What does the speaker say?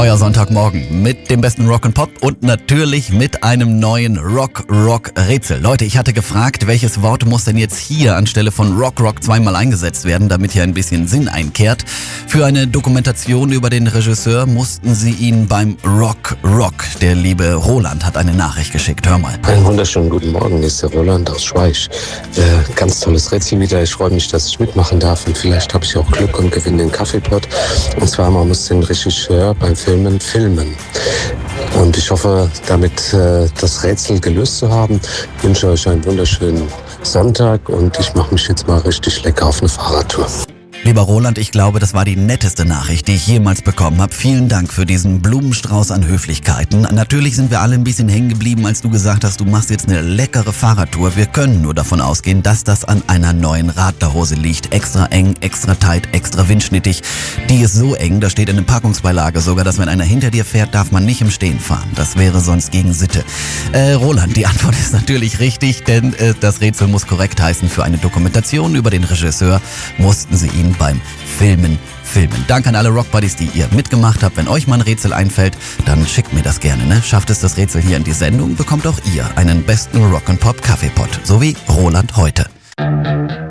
Euer Sonntagmorgen mit dem besten Rock and Pop und natürlich mit einem neuen Rock-Rätsel. Leute, ich hatte gefragt, welches Wort muss denn jetzt hier anstelle von Rock zweimal eingesetzt werden, damit hier ein bisschen Sinn einkehrt. Für eine Dokumentation über den Regisseur mussten sie ihn beim Rock. Der liebe Roland hat eine Nachricht geschickt. Hör mal. Einen wunderschönen guten Morgen, hier ist der Roland aus Schweich. Ganz tolles Rätsel wieder. Ich freue mich, dass ich mitmachen darf und vielleicht habe ich auch Glück und gewinne den Kaffeepot. Und zwar, man muss den Regisseur beim Filmen. Und ich hoffe, damit das Rätsel gelöst zu haben, wünsche euch einen wunderschönen Sonntag und ich mache mich jetzt mal richtig lecker auf eine Fahrradtour. Lieber Roland, ich glaube, das war die netteste Nachricht, die ich jemals bekommen habe. Vielen Dank für diesen Blumenstrauß an Höflichkeiten. Natürlich sind wir alle ein bisschen hängen geblieben, als du gesagt hast, du machst jetzt eine leckere Fahrradtour. Wir können nur davon ausgehen, dass das an einer neuen Radlerhose liegt. Extra eng, extra tight, extra windschnittig. Die ist so eng, da steht in der Packungsbeilage sogar, dass wenn einer hinter dir fährt, darf man nicht im Stehen fahren. Das wäre sonst gegen Sitte. Roland, die Antwort ist natürlich richtig, denn das Rätsel muss korrekt heißen. Für eine Dokumentation über den Regisseur mussten sie ihn beim Filmen. Danke an alle Rockbuddies, die ihr mitgemacht habt. Wenn euch mal ein Rätsel einfällt, dann schickt mir das gerne, ne? Schafft es das Rätsel hier in die Sendung, bekommt auch ihr einen besten Rock'n'Pop Kaffeepot. So wie Roland heute.